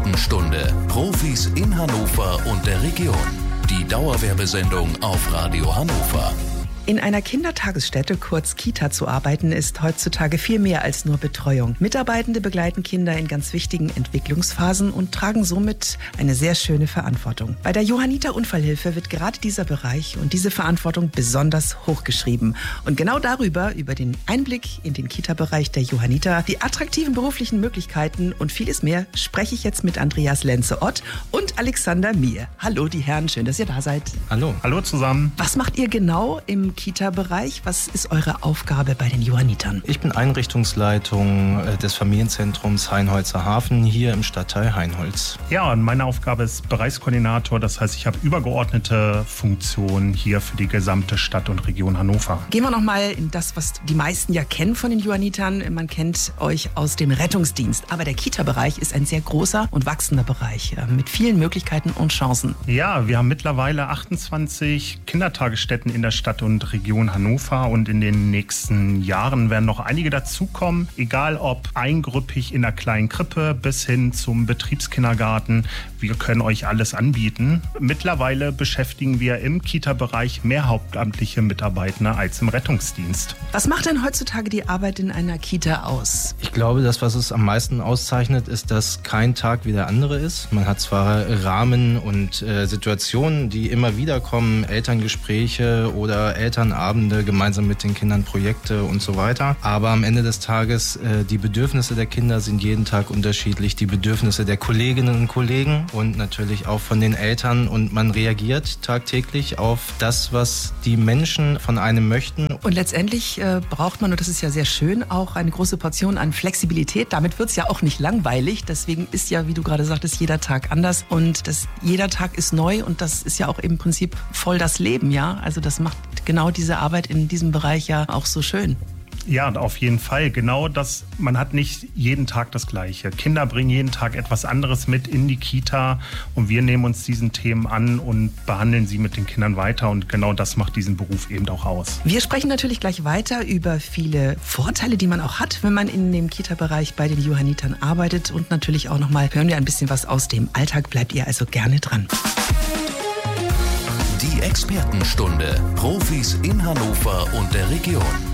Expertenstunde. Profis in Hannover und der Region. Die Dauerwerbesendung auf Radio Hannover. In einer Kindertagesstätte, kurz Kita, zu arbeiten, ist heutzutage viel mehr als nur Betreuung. Mitarbeitende begleiten Kinder in ganz wichtigen Entwicklungsphasen und tragen somit eine sehr schöne Verantwortung. Bei der Johanniter Unfallhilfe wird gerade dieser Bereich und diese Verantwortung besonders hochgeschrieben. Und genau darüber, über den Einblick in den Kita-Bereich der Johanniter, die attraktiven beruflichen Möglichkeiten und vieles mehr, spreche ich jetzt mit Andreas Lenze-Ott und Alexander Mier. Hallo die Herren, schön, dass ihr da seid. Hallo. Hallo zusammen. Was macht ihr genau im Kita-Bereich? Was ist eure Aufgabe bei den Johannitern? Ich bin Einrichtungsleitung des Familienzentrums Hainholzer Hafen hier im Stadtteil Hainholz. Ja, und meine Aufgabe ist Bereichskoordinator. Das heißt, ich habe übergeordnete Funktionen hier für die gesamte Stadt und Region Hannover. Gehen wir nochmal in das, was die meisten ja kennen von den Johannitern. Man kennt euch aus dem Rettungsdienst. Aber der Kita-Bereich ist ein sehr großer und wachsender Bereich mit vielen Möglichkeiten und Chancen. Ja, wir haben mittlerweile 28 Kindertagesstätten in der Stadt und Region Hannover und in den nächsten Jahren werden noch einige dazukommen, egal ob eingrüppig in einer kleinen Krippe bis hin zum Betriebskindergarten. Wir können euch alles anbieten. Mittlerweile beschäftigen wir im Kita-Bereich mehr hauptamtliche Mitarbeitende als im Rettungsdienst. Was macht denn heutzutage die Arbeit in einer Kita aus? Ich glaube, das, was es am meisten auszeichnet, ist, dass kein Tag wie der andere ist. Man hat zwar Rahmen und Situationen, die immer wieder kommen, Elterngespräche oder Elternabende, gemeinsam mit den Kindern Projekte und so weiter. Aber am Ende des Tages, die Bedürfnisse der Kinder sind jeden Tag unterschiedlich, die Bedürfnisse der Kolleginnen und Kollegen und natürlich auch von den Eltern. Und man reagiert tagtäglich auf das, was die Menschen von einem möchten. Und letztendlich braucht man, und das ist ja sehr schön, auch eine große Portion an Flexibilität. Damit wird es ja auch nicht langweilig. Deswegen ist ja, wie du gerade sagtest, jeder Tag anders. Und jeder Tag ist neu und das ist ja auch im Prinzip voll das Leben, ja. Also das macht genau diese Arbeit in diesem Bereich ja auch so schön. Ja, auf jeden Fall. Genau das, man hat nicht jeden Tag das Gleiche. Kinder bringen jeden Tag etwas anderes mit in die Kita und wir nehmen uns diesen Themen an und behandeln sie mit den Kindern weiter und genau das macht diesen Beruf eben auch aus. Wir sprechen natürlich gleich weiter über viele Vorteile, die man auch hat, wenn man in dem Kita-Bereich bei den Johannitern arbeitet und natürlich auch nochmal hören wir ein bisschen was aus dem Alltag. Bleibt ihr also gerne dran. Die Expertenstunde. Profis in Hannover und der Region.